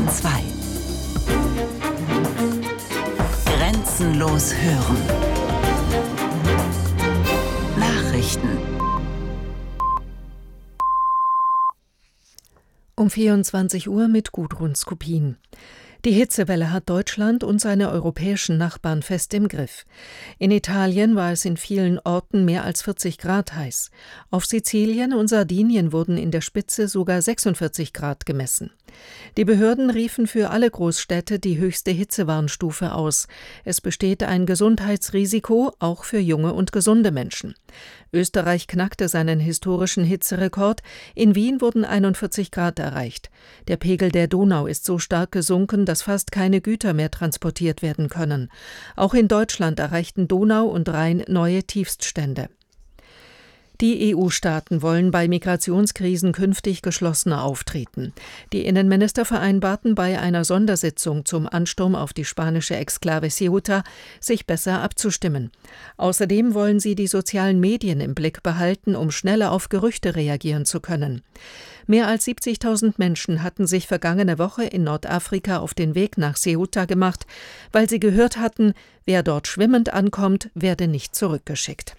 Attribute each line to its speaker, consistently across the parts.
Speaker 1: 2. Grenzenlos hören. Nachrichten.
Speaker 2: Um 24 Uhr mit Gudrun Skopin. Die Hitzewelle hat Deutschland und seine europäischen Nachbarn fest im Griff. In Italien war es in vielen Orten mehr als 40 Grad heiß. Auf Sizilien und Sardinien wurden in der Spitze sogar 46 Grad gemessen. Die Behörden riefen für alle Großstädte die höchste Hitzewarnstufe aus. Es besteht ein Gesundheitsrisiko, auch für junge und gesunde Menschen. Österreich knackte seinen historischen Hitzerekord. In Wien wurden 41 Grad erreicht. Der Pegel der Donau ist so stark gesunken, dass fast keine Güter mehr transportiert werden können. Auch in Deutschland erreichten Donau und Rhein neue Tiefststände. Die EU-Staaten wollen bei Migrationskrisen künftig geschlossener auftreten. Die Innenminister vereinbarten bei einer Sondersitzung zum Ansturm auf die spanische Exklave Ceuta, sich besser abzustimmen. Außerdem wollen sie die sozialen Medien im Blick behalten, um schneller auf Gerüchte reagieren zu können. Mehr als 70.000 Menschen hatten sich vergangene Woche in Nordafrika auf den Weg nach Ceuta gemacht, weil sie gehört hatten, wer dort schwimmend ankommt, werde nicht zurückgeschickt.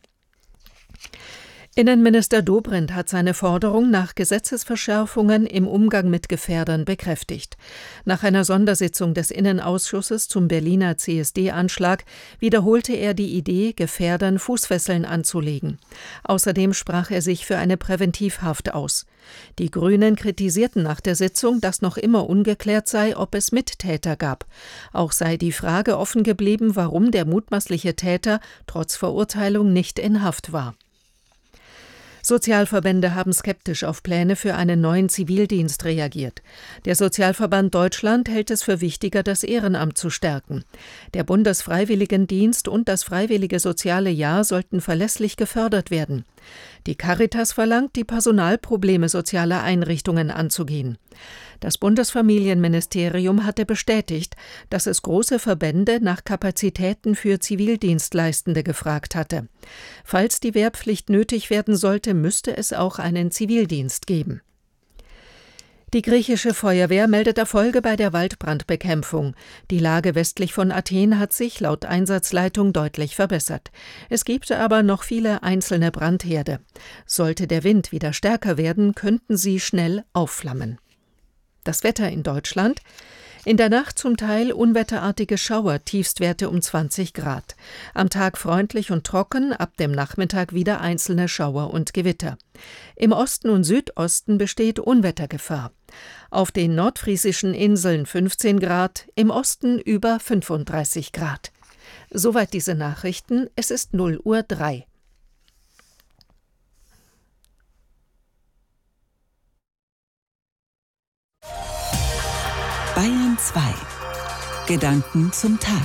Speaker 2: Innenminister Dobrindt hat seine Forderung nach Gesetzesverschärfungen im Umgang mit Gefährdern bekräftigt. Nach einer Sondersitzung des Innenausschusses zum Berliner CSD-Anschlag wiederholte er die Idee, Gefährdern Fußfesseln anzulegen. Außerdem sprach er sich für eine Präventivhaft aus. Die Grünen kritisierten nach der Sitzung, dass noch immer ungeklärt sei, ob es Mittäter gab. Auch sei die Frage offen geblieben, warum der mutmaßliche Täter trotz Verurteilung nicht in Haft war. Sozialverbände haben skeptisch auf Pläne für einen neuen Zivildienst reagiert. Der Sozialverband Deutschland hält es für wichtiger, das Ehrenamt zu stärken. Der Bundesfreiwilligendienst und das Freiwillige Soziale Jahr sollten verlässlich gefördert werden. Die Caritas verlangt, die Personalprobleme sozialer Einrichtungen anzugehen. Das Bundesfamilienministerium hatte bestätigt, dass es große Verbände nach Kapazitäten für Zivildienstleistende gefragt hatte. Falls die Wehrpflicht nötig werden sollte, müsste es auch einen Zivildienst geben. Die griechische Feuerwehr meldet Erfolge bei der Waldbrandbekämpfung. Die Lage westlich von Athen hat sich laut Einsatzleitung deutlich verbessert. Es gibt aber noch viele einzelne Brandherde. Sollte der Wind wieder stärker werden, könnten sie schnell aufflammen. Das Wetter in Deutschland: In der Nacht zum Teil unwetterartige Schauer, Tiefstwerte um 20 Grad. Am Tag freundlich und trocken, ab dem Nachmittag wieder einzelne Schauer und Gewitter. Im Osten und Südosten besteht Unwettergefahr. Auf den nordfriesischen Inseln 15 Grad, im Osten über 35 Grad. Soweit diese Nachrichten, es ist 0:03 Uhr.
Speaker 1: Bayern 2. Gedanken zum Tag.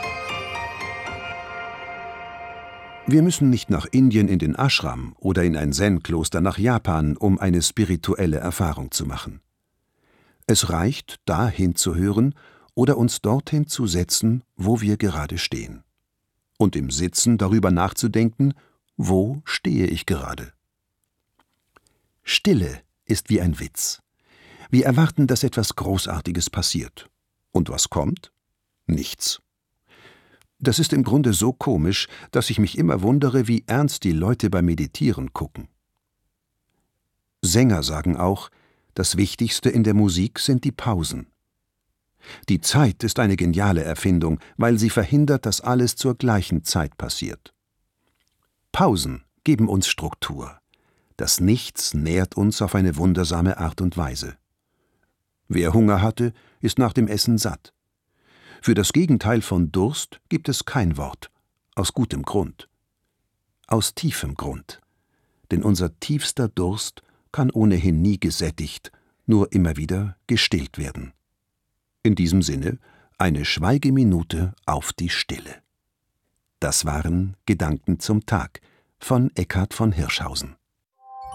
Speaker 3: Wir müssen nicht nach Indien in den Ashram oder in ein Zen-Kloster nach Japan, um eine spirituelle Erfahrung zu machen. Es reicht, da hinzuhören oder uns dorthin zu setzen, wo wir gerade stehen. Und im Sitzen darüber nachzudenken, wo stehe ich gerade? Stille ist wie ein Witz. Wir erwarten, dass etwas Großartiges passiert. Und was kommt? Nichts. Das ist im Grunde so komisch, dass ich mich immer wundere, wie ernst die Leute beim Meditieren gucken. Sänger sagen auch, das Wichtigste in der Musik sind die Pausen. Die Zeit ist eine geniale Erfindung, weil sie verhindert, dass alles zur gleichen Zeit passiert. Pausen geben uns Struktur. Das Nichts nährt uns auf eine wundersame Art und Weise. Wer Hunger hatte, ist nach dem Essen satt. Für das Gegenteil von Durst gibt es kein Wort, aus gutem Grund. Aus tiefem Grund. Denn unser tiefster Durst kann ohnehin nie gesättigt, nur immer wieder gestillt werden. In diesem Sinne eine Schweigeminute auf die Stille. Das waren Gedanken zum Tag von Eckhard von Hirschhausen.